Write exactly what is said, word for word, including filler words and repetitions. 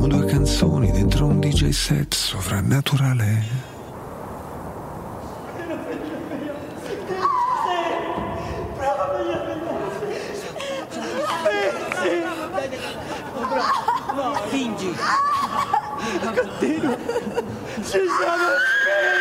Due canzoni dentro un D J set sovrannaturale. Fingi. Continua. Ci siamo.